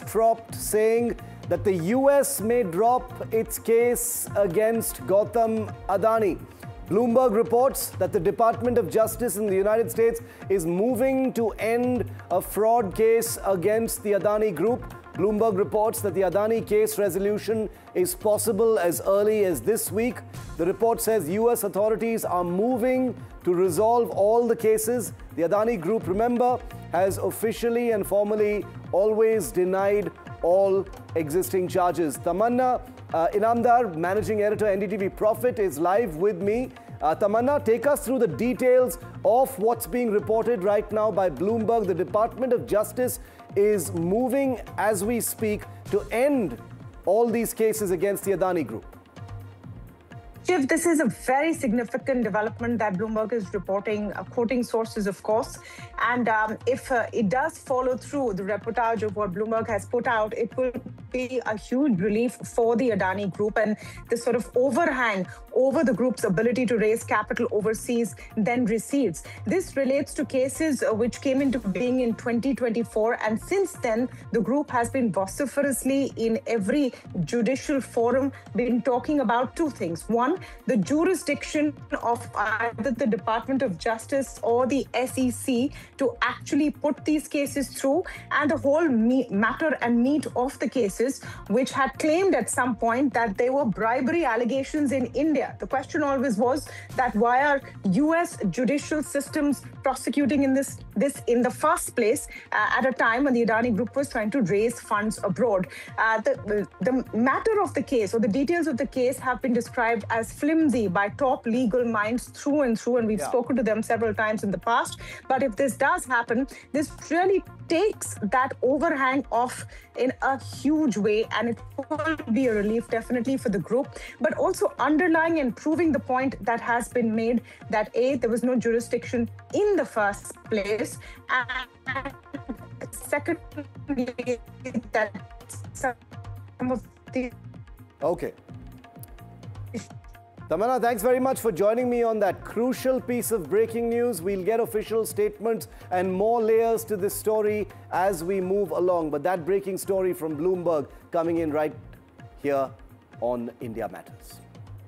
backdrop saying that the US may drop its case against Gautam Adani. Bloomberg reports that the Department of Justice in the United States is moving to end a fraud case against the Adani Group. Bloomberg reports that the Adani case resolution is possible as early as this week. The report says US authorities are moving to resolve all the cases. The Adani Group, remember, has officially and formally always denied all existing charges. Tamanna Inamdar, Managing Editor, NDTV Profit, is live with me. Tamanna, take us through the details of what's being reported right now by Bloomberg. The Department of Justice is moving as we speak to end all these cases against the Adani Group. Shiv, this is a very significant development that Bloomberg is reporting, quoting sources, of course. And if it does follow through the reportage of what Bloomberg has put out, it will be a huge relief for the Adani Group, and this sort of overhang over the group's ability to raise capital overseas then recedes. This relates to cases which came into being in 2024, and since then the group has been vociferously in every judicial forum been talking about two things. One, the jurisdiction of either the Department of Justice or the SEC to actually put these cases through, and the whole matter and meat of the cases, which had claimed at some point that there were bribery allegations in India. The question always was that why are US judicial systems prosecuting in this in the first place at a time when the Adani Group was trying to raise funds abroad. The matter of the case, or the details of the case, have been described as flimsy by top legal minds through and through, and we've spoken to them several times in the past. But if this does happen, this really takes that overhang off in a huge way, and it will be a relief definitely for the group, but also underlying and proving the point that has been made that A, there was no jurisdiction in the first place, and secondly, that some of the... Okay. Tamanna, thanks very much for joining me on that crucial piece of breaking news. We'll get official statements and more layers to this story as we move along. But that breaking story from Bloomberg coming in right here on India Matters.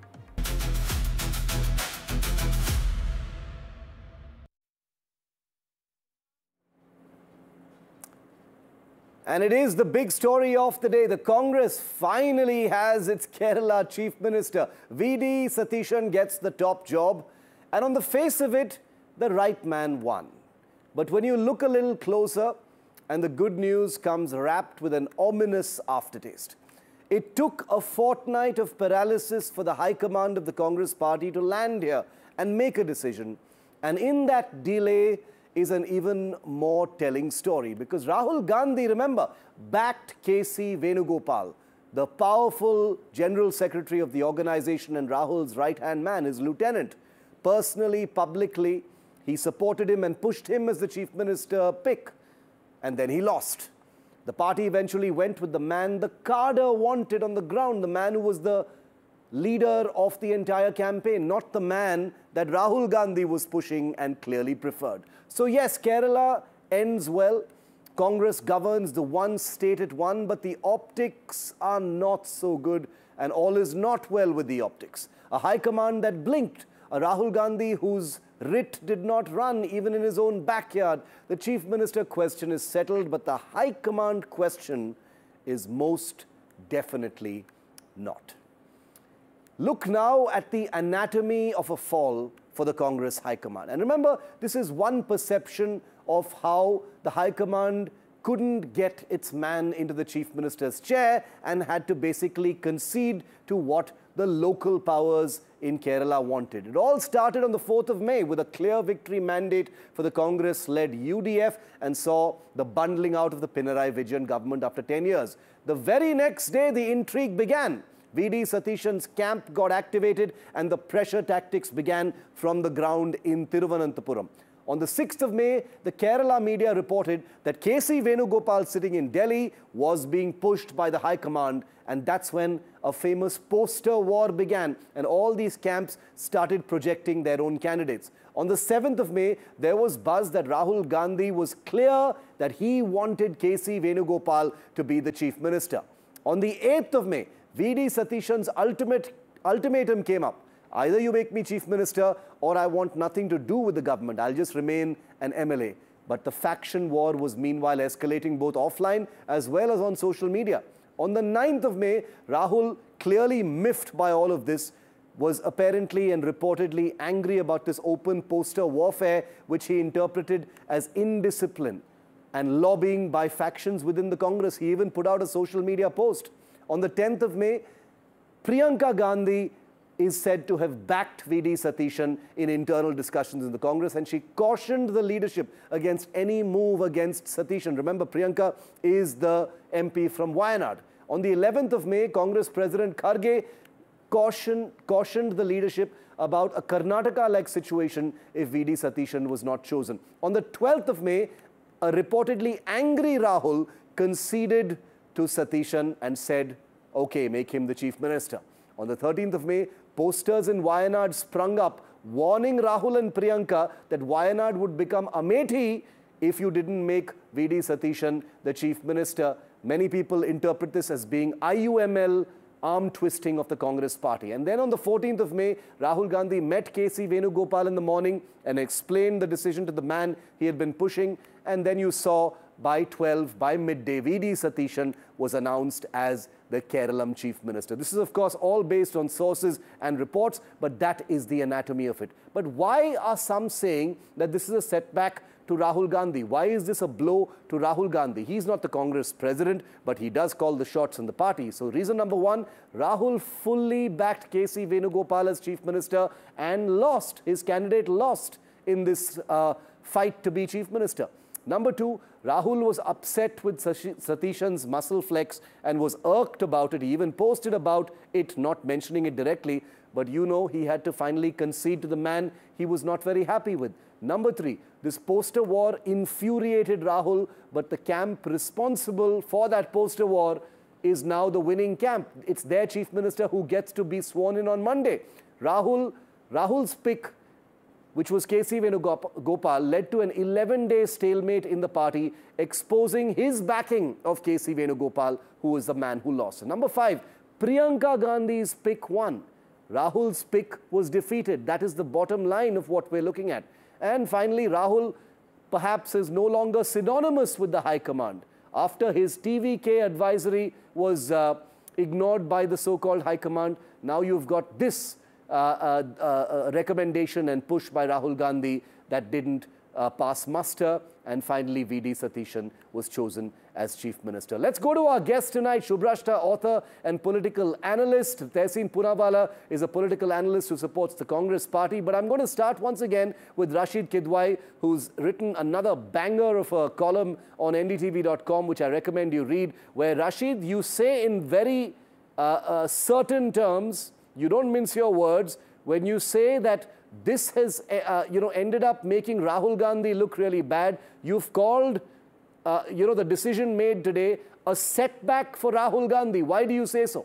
And it is the big story of the day. The Congress finally has its Kerala Chief Minister. V.D. Satheesan gets the top job. And on the face of it, the right man won. But when you look a little closer, and the good news comes wrapped with an ominous aftertaste. It took a fortnight of paralysis for the High Command of the Congress Party to land here and make a decision. And in that delay is an even more telling story, because Rahul Gandhi, remember, backed K.C. Venugopal, the powerful General Secretary of the organization and Rahul's right-hand man, his lieutenant. Personally, publicly, he supported him and pushed him as the Chief Minister pick. And then he lost. The party eventually went with the man the cadre wanted on the ground, the man who was the leader of the entire campaign, not the man that Rahul Gandhi was pushing and clearly preferred. So yes, Kerala ends well. Congress governs the one state it won, but the optics are not so good, and all is not well with the optics. A high command that blinked, a Rahul Gandhi whose writ did not run even in his own backyard. The Chief Minister question is settled, but the high command question is most definitely not. Look now at the anatomy of a fall for the Congress High Command. And remember, this is one perception of how the High Command couldn't get its man into the Chief Minister's chair and had to basically concede to what the local powers in Kerala wanted. It all started on the 4th of May with a clear victory mandate for the Congress-led UDF and saw the bundling out of the Pinarayi Vijayan government after 10 years. The very next day, the intrigue began. V.D. Satheesan's camp got activated and the pressure tactics began from the ground in Thiruvananthapuram. On the 6th of May, the Kerala media reported that KC Venugopal sitting in Delhi was being pushed by the High Command, and that's when a famous poster war began and all these camps started projecting their own candidates. On the 7th of May, there was buzz that Rahul Gandhi was clear that he wanted KC Venugopal to be the chief minister. On the 8th of May, V.D. Satishan's ultimatum came up. Either you make me chief minister or I want nothing to do with the government. I'll just remain an MLA. But the faction war was meanwhile escalating both offline as well as on social media. On the 9th of May, Rahul, clearly miffed by all of this, was apparently and reportedly angry about this open poster warfare, which he interpreted as indiscipline and lobbying by factions within the Congress. He even put out a social media post. On the 10th of May, Priyanka Gandhi is said to have backed V.D. Satishan in internal discussions in the Congress, and she cautioned the leadership against any move against Satishan. Remember, Priyanka is the MP from Wayanad. On the 11th of May, Congress President Kharge cautioned the leadership about a Karnataka-like situation if V.D. Satishan was not chosen. On the 12th of May, a reportedly angry Rahul conceded to Satishan and said, okay, make him the chief minister. On the 13th of May, posters in Wayanad sprung up warning Rahul and Priyanka that Wayanad would become Amethi if you didn't make V.D. Satishan the chief minister. Many people interpret this as being IUML arm twisting of the Congress party. And then on the 14th of May, Rahul Gandhi met KC Venugopal in the morning and explained the decision to the man he had been pushing. And then you saw by midday, V.D. Satishan was announced as the Keralam chief minister. This is, of course, all based on sources and reports, but that is the anatomy of it. But why are some saying that this is a setback to Rahul Gandhi? Why is this a blow to Rahul Gandhi? He's not the Congress president, but he does call the shots in the party. So reason number one, Rahul fully backed KC Venugopal as chief minister and lost. His candidate lost in this fight to be chief minister. Number two, Rahul was upset with Satishan's muscle flex and was irked about it. He even posted about it, not mentioning it directly. But you know, he had to finally concede to the man he was not very happy with. Number three, this poster war infuriated Rahul, but the camp responsible for that poster war is now the winning camp. It's their chief minister who gets to be sworn in on Monday. Rahul's pick, which was KC Venugopal, led to an 11-day stalemate in the party, exposing his backing of KC Venugopal, who was the man who lost. And number five, Priyanka Gandhi's pick won. Rahul's pick was defeated. That is the bottom line of what we're looking at. And finally, Rahul perhaps is no longer synonymous with the High Command. After his TVK advisory was ignored by the so-called High Command, now you've got this recommendation and push by Rahul Gandhi that didn't pass muster, and finally V.D. Satishan was chosen as chief minister. Let's go to our guest tonight, Shubhrashta, author and political analyst. Tehseen Poonawalla is a political analyst who supports the Congress party. But I'm going to start once again with Rashid Kidwai, who's written another banger of a column on ndtv.com, which I recommend you read, where Rashid, you say in very certain terms, you don't mince your words, when you say that this has ended up making Rahul Gandhi look really bad. You've called the decision made today a setback for Rahul Gandhi. Why do you say so?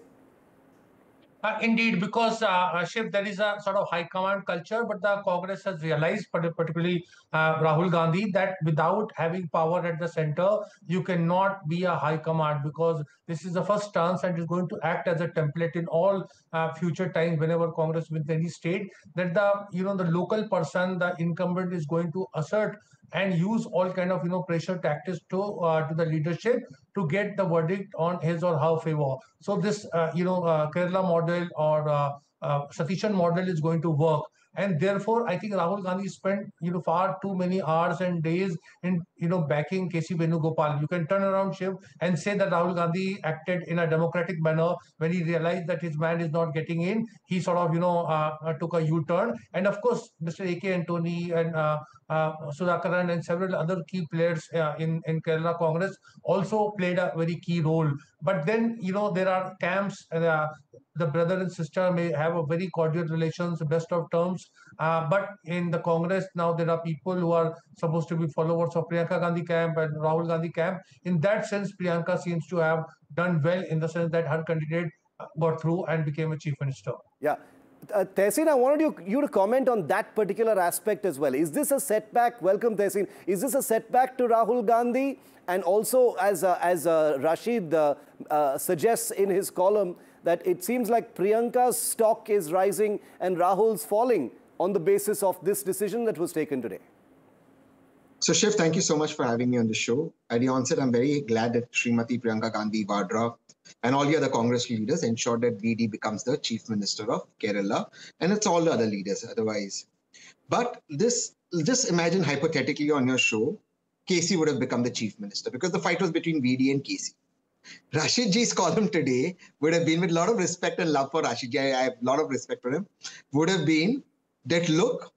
Indeed, because Shiv, there is a sort of high command culture, but the Congress has realized, particularly Rahul Gandhi, that without having power at the center, you cannot be a high command, because this is the first chance and is going to act as a template in all future times whenever Congress wins any state, that the local person, the incumbent, is going to assert and use all kind of pressure tactics to the leadership to get the verdict on his or her favor. So this Kerala model or Satishan model is going to work. And therefore, I think Rahul Gandhi spent far too many hours and days in backing KC Venugopal. You can turn around, Shiv, and say that Rahul Gandhi acted in a democratic manner when he realized that his man is not getting in. He sort of took a U-turn. And of course, Mr. A.K. Antony and Sudhakaran and several other key players in Kerala Congress also played a very key role. But then there are camps. The brother and sister may have a very cordial relations, best of terms, changed. But in the Congress now, there are people who are supposed to be followers of Priyanka Gandhi camp and Rahul Gandhi camp. In that sense, Priyanka seems to have done well in the sense that her candidate got through and became a chief minister. Yeah. Tehseen, I wanted you to comment on that particular aspect as well. Is this a setback? Welcome, Tehseen. Is this a setback to Rahul Gandhi? And also, as Rashid suggests in his column, that it seems like Priyanka's stock is rising and Rahul's falling on the basis of this decision that was taken today. So Shiv, thank you so much for having me on the show. At the onset, I'm very glad that Srimati Priyanka Gandhi Vadra and all the other Congress leaders ensured that VD becomes the Chief Minister of Kerala, and it's all the other leaders otherwise. But just imagine hypothetically on your show, KC would have become the Chief Minister because the fight was between VD and KC. Rashid Ji's column today would have been, with a lot of respect and love for Rashid Ji, I have a lot of respect for him, would have been that, look,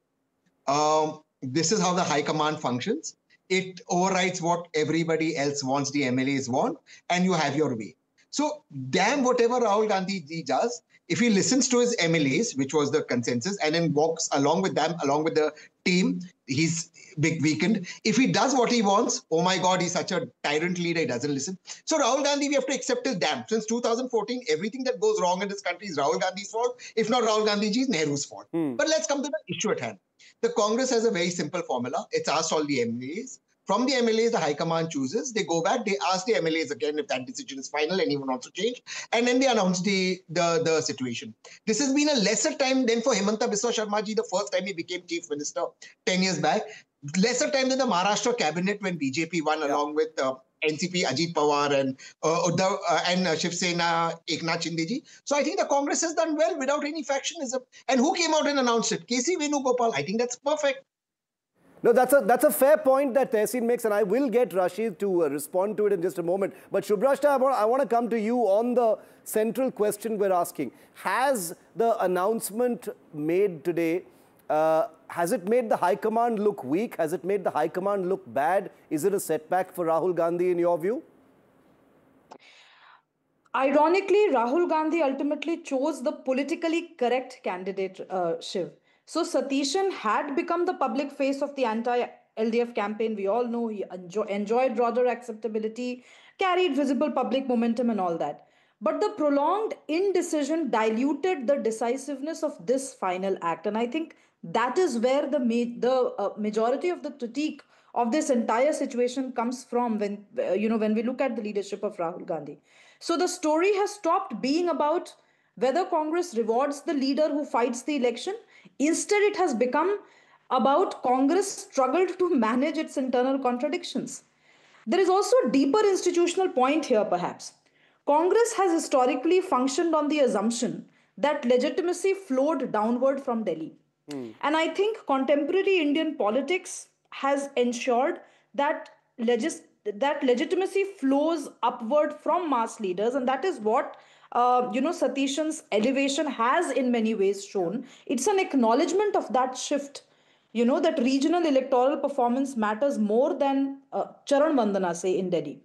this is how the high command functions. It overrides what everybody else wants, the MLAs want, and you have your way. So damn whatever Rahul Gandhi ji does, if he listens to his MLAs, which was the consensus, and then walks along with them, along with the team, he's big weakened. If he does what he wants, oh my God, he's such a tyrant leader, he doesn't listen. So Rahul Gandhi, we have to accept his damn. Since 2014, everything that goes wrong in this country is Rahul Gandhi's fault. If not Rahul Gandhi ji, Nehru's fault. But let's come to the issue at hand. The Congress has a very simple formula. It's asked all the MLAs. From the MLAs, the High Command chooses. They go back, they ask the MLAs again if that decision is final, anyone wants to change, and then they announce the situation. This has been a lesser time than for Himanta Biswa Sharma ji, the first time he became Chief Minister 10 years back. Lesser time than the Maharashtra cabinet when BJP won along with NCP, Ajit Pawar, and Uddhav, and Shiv Sena, Eknath Shinde ji. So I think the Congress has done well without any factionism. And who came out and announced it? KC Venugopal. I think that's perfect. No, that's a fair point that Tehseen makes, and I will get Rashid to respond to it in just a moment. But Subhrashta, I want to come to you on the central question we're asking. Has the announcement made today, has it made the High Command look weak? Has it made the High Command look bad? Is it a setback for Rahul Gandhi in your view? Ironically, Rahul Gandhi ultimately chose the politically correct candidate, Shiv. So Satishan had become the public face of the anti-LDF campaign. We all know he enjoyed broader acceptability, carried visible public momentum and all that. But the prolonged indecision diluted the decisiveness of this final act. And I think that is where the majority of the critique of this entire situation comes from when we look at the leadership of Rahul Gandhi. So the story has stopped being about whether Congress rewards the leader who fights the election. Instead, it has become about Congress struggled to manage its internal contradictions. There is also a deeper institutional point here, perhaps. Congress has historically functioned on the assumption that legitimacy flowed downward from Delhi. And I think contemporary Indian politics has ensured that legitimacy flows upward from mass leaders, and that is what Satishan's elevation has in many ways shown. It's an acknowledgement of that shift, that regional electoral performance matters more than Charan Vandana, say, in Delhi.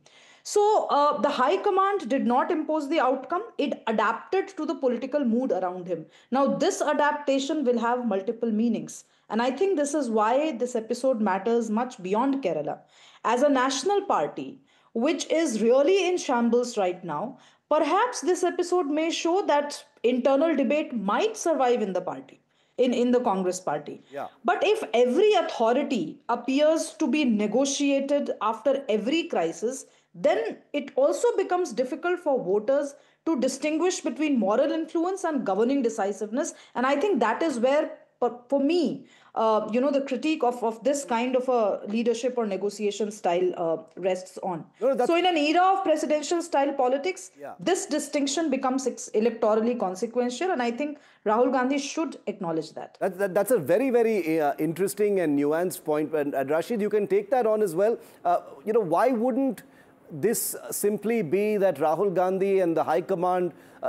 So the High Command did not impose the outcome. It adapted to the political mood around him. Now, this adaptation will have multiple meanings. And I think this is why this episode matters much beyond Kerala. As a national party, which is really in shambles right now, perhaps this episode may show that internal debate might survive in the party, in the Congress party. Yeah. But if every authority appears to be negotiated after every crisis, then it also becomes difficult for voters to distinguish between moral influence and governing decisiveness. And I think that is where, for me, the critique of this kind of a leadership or negotiation style rests on. So in an era of presidential style politics, this distinction becomes electorally consequential. And I think Rahul Gandhi should acknowledge that. That's a very, very interesting and nuanced point. And Rashid, you can take that on as well. Why wouldn't this simply be that Rahul Gandhi and the High Command,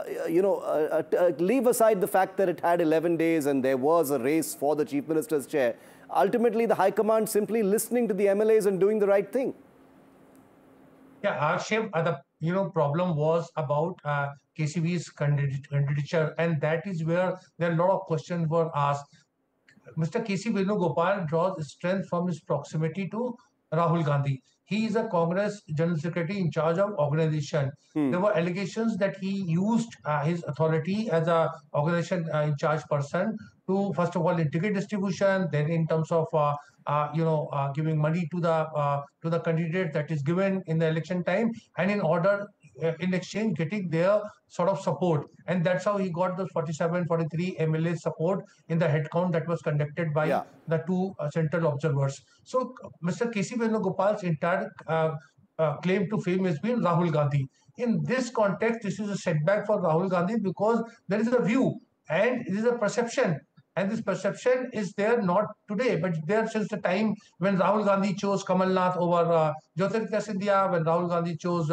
leave aside the fact that it had 11 days and there was a race for the Chief Minister's chair. Ultimately, the High Command simply listening to the MLAs and doing the right thing. Yeah, Shiv, the problem was about KCV's candidature, and that is where there are a lot of questions were asked. Mr. K.C. Venugopal draws strength from his proximity to Rahul Gandhi. He is a Congress General Secretary in charge of organization. There were allegations that he used his authority as a organization in charge person to, first of all, in ticket distribution, then in terms of giving money to the candidate that is given in the election time, and in order in exchange getting their sort of support. And that's how he got the 47, 43 MLA support in the head count that was conducted by the two central observers. So Mr. K.C. Venugopal's entire claim to fame has been Rahul Gandhi. In this context, this is a setback for Rahul Gandhi because there is a view and it is a perception. And this perception is there not today, but there since the time when Rahul Gandhi chose Kamal Nath over Jyotiraditya Scindia, when Rahul Gandhi chose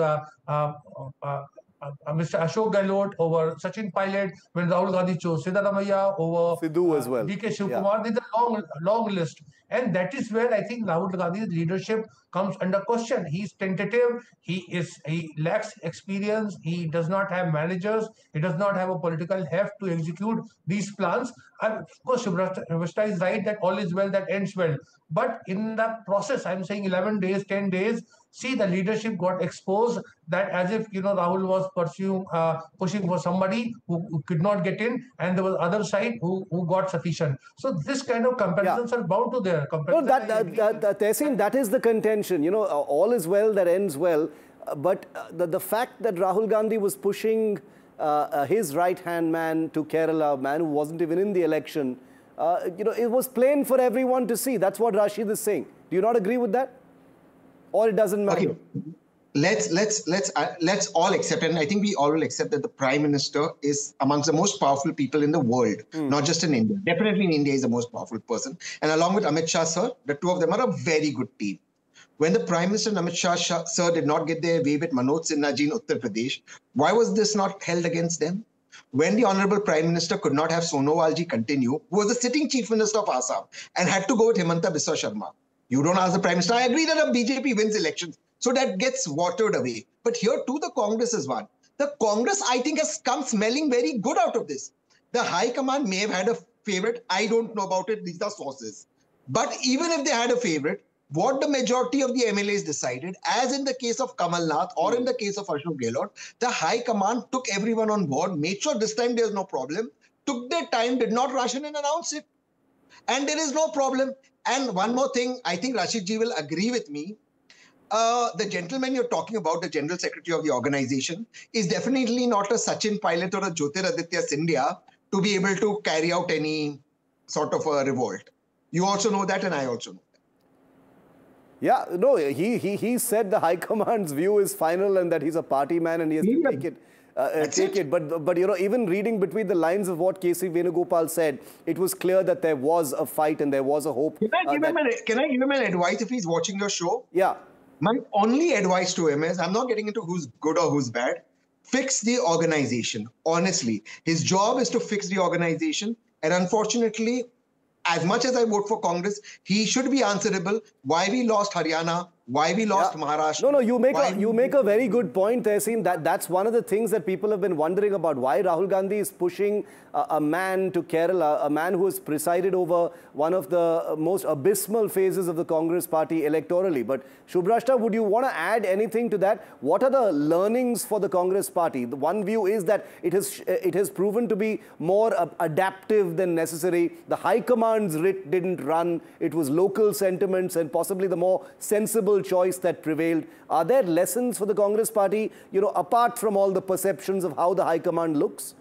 Mr. Ashok Gehlot over Sachin Pilot, when Rahul Gandhi chose Siddaramaiah over Sidhu as well. D.K. Shivkumar. There's a long list. And that is where I think Rahul Gandhi's leadership comes under question. He's tentative. He lacks experience. He does not have managers. He does not have a political heft to execute these plans. And of course, Shubhrashta is right that all is well that ends well. But in the process, I'm saying 11 days, 10 days, see, the leadership got exposed that as if, Rahul was pushing for somebody who could not get in, and there was other side who got Satishan. So this kind of comparisons are bound to there. No, Tehseen, that is the contention. All is well that ends well. But the fact that Rahul Gandhi was pushing his right-hand man to Kerala, a man who wasn't even in the election, it was plain for everyone to see. That's what Rashid is saying. Do you not agree with that? Or it doesn't matter? Okay. Let's all accept, and I think we all will accept that the Prime Minister is amongst the most powerful people in the world, not just in India. Definitely in India, is the most powerful person. And along with Amit Shah, sir, the two of them are a very good team. When the Prime Minister and Amit Shah, sir, did not get their way with Manoj Sinha ji in Uttar Pradesh, why was this not held against them? When the Honorable Prime Minister could not have Sonowal ji continue, who was the sitting Chief Minister of Assam, and had to go with Himanta Biswa Sharma. You don't ask the Prime Minister. I agree that a BJP wins elections, so that gets watered away. But here too, the Congress is one. The Congress, I think, has come smelling very good out of this. The High Command may have had a favorite. I don't know about it. These are sources. But even if they had a favorite, what the majority of the MLAs decided, as in the case of Kamal Nath or in the case of Ashok Gehlot, the High Command took everyone on board, made sure this time there's no problem, took their time, did not rush in and announce it. And there is no problem. And one more thing, I think Rashid ji will agree with me. The gentleman you're talking about, the General Secretary of the organization, is definitely not a Sachin Pilot or a Jyotiraditya Scindia to be able to carry out any sort of a revolt. You also know that, and I also know that. Yeah, no, he said the High Command's view is final and that he's a party man and he has to take it. But even reading between the lines of what K.C. Venugopal said, it was clear that there was a fight and there was a hope. Can I give him an advice if he's watching your show? Yeah. My only advice to him is, I'm not getting into who's good or who's bad. Fix the organization, honestly. His job is to fix the organization. And unfortunately, as much as I vote for Congress, he should be answerable. Why we lost Haryana, why we lost Maharashtra. No, you make a very good point, Tehseen. That's one of the things that people have been wondering about. Why Rahul Gandhi is pushing a man to Kerala, a man who has presided over one of the most abysmal phases of the Congress party electorally. But Shubhrashta, would you want to add anything to that? What are the learnings for the Congress party? The one view is that it has proven to be more adaptive than necessary. The High Command's writ didn't run. It was local sentiments and possibly the more sensible choice that prevailed. Are there lessons for the Congress party, apart from all the perceptions of how the High Command looks?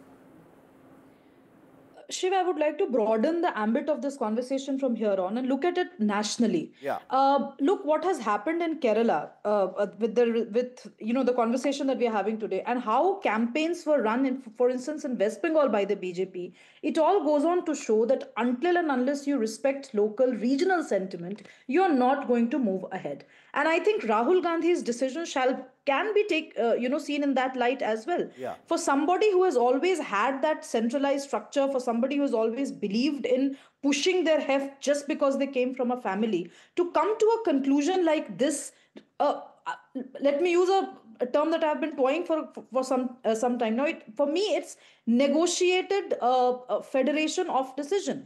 Shiv, I would like to broaden the ambit of this conversation from here on and look at it nationally. Yeah. Look what has happened in Kerala with the conversation that we are having today, and how campaigns were run, for instance, in West Bengal by the BJP. It all goes on to show that until and unless you respect local, regional sentiment, you are not going to move ahead. And I think Rahul Gandhi's decision can be seen in that light as well. Yeah. For somebody who has always had that centralized structure, for somebody who has always believed in pushing their heft just because they came from a family, to come to a conclusion like this, let me use a term that I've been toying for some time now. For me, it's negotiated federation of decision.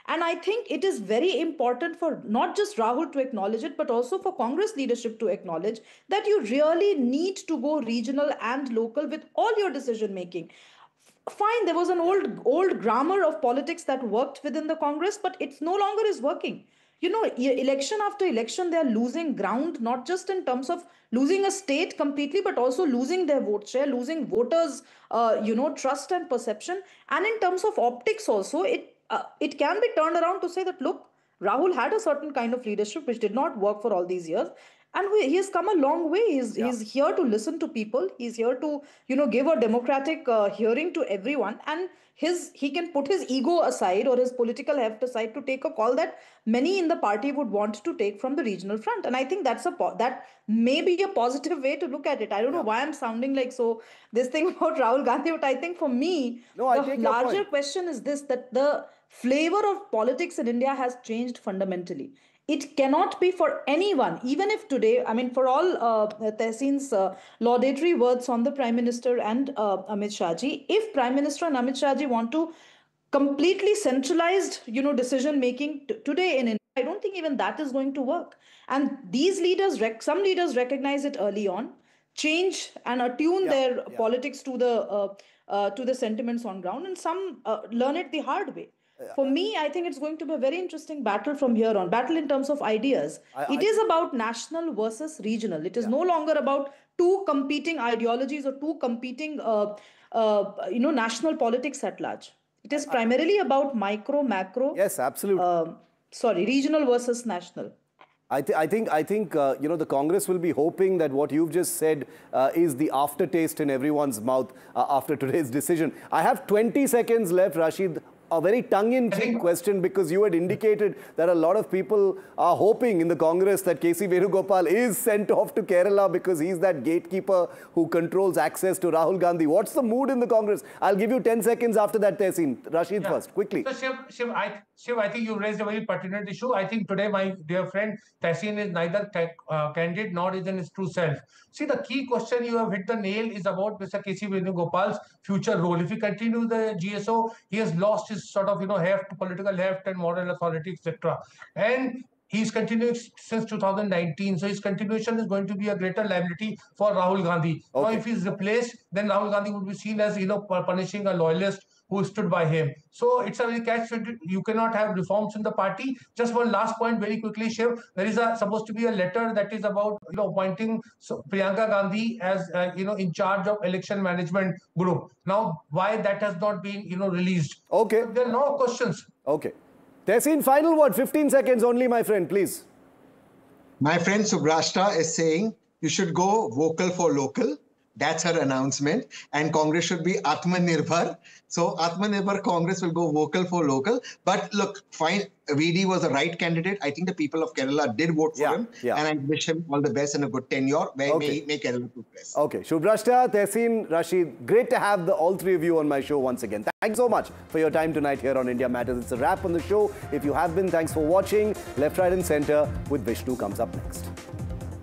And I think it is very important for not just Rahul to acknowledge it, but also for Congress leadership to acknowledge that you really need to go regional and local with all your decision making. Fine, there was an old grammar of politics that worked within the Congress, but it no longer is working. Election after election, they are losing ground, not just in terms of losing a state completely, but also losing their vote share, losing voters, trust and perception. And in terms of optics also, it can be turned around to say that, look, Rahul had a certain kind of leadership which did not work for all these years. And he has come a long way. He's here to listen to people. He's here to, give a democratic hearing to everyone. And he can put his ego aside or his political heft aside to take a call that many in the party would want to take from the regional front. And I think that may be a positive way to look at it. I don't know why I'm sounding like this thing about Rahul Gandhi, but I think for me, the larger question is this, that the flavor of politics in India has changed fundamentally. It cannot be for anyone, even if today, for all Tehseen's laudatory words on the Prime Minister and Amit Shah ji, if Prime Minister and Amit Shah ji want to completely centralized, decision making today in India, I don't think even that is going to work. And these leaders, some leaders recognize it early on, change and attune their politics to the sentiments on ground, and some learn it the hard way. For me, I think it's going to be a very interesting battle from here on. Battle in terms of ideas. It is about national versus regional. It is no longer about two competing ideologies or two competing, national politics at large. It is primarily about micro, macro. Yes, absolutely. Regional versus national. I think the Congress will be hoping that what you've just said is the aftertaste in everyone's mouth after today's decision. I have 20 seconds left, Rashid. A very tongue-in-cheek question, because you had indicated that a lot of people are hoping in the Congress that K.C. Venugopal is sent off to Kerala because he's that gatekeeper who controls access to Rahul Gandhi. What's the mood in the Congress? I'll give you 10 seconds after that, Tehseen. Rashid first, quickly. So, Shiv, I think you raised a very pertinent issue. I think today my dear friend Tehseen is neither candid nor is in his true self. See, the key question you have hit the nail is about Mr. K.C. Venugopal's future role. If he continues the GSO, he has lost his sort of, heft, political heft and moral authority, etc. And he's continuing since 2019. So his continuation is going to be a greater liability for Rahul Gandhi. Okay. Now, if he's replaced, then Rahul Gandhi would be seen as, punishing a loyalist who stood by him. So it's a very catch. You cannot have reforms in the party. Just one last point very quickly, Shiv. There is supposed to be a letter that is about, appointing Priyanka Gandhi as, in charge of election management group. Now, why that has not been, released? Okay. So there are no questions. Okay. Tehseen, final word, 15 seconds only, my friend, please. My friend Subrashta is saying you should go vocal for local. That's her announcement. And Congress should be Atmanirbhar. So Atmanirbhar Congress will go vocal for local. But look, fine. VD was the right candidate. I think the people of Kerala did vote for him. Yeah. And I wish him all the best and a good tenure. May Kerala progress. Okay. Subrashta, Tehseen, Rashid, great to have all three of you on my show once again. Thanks so much for your time tonight here on India Matters. It's a wrap on the show. If you have been, thanks for watching. Left, Right and Center with Vishnu comes up next.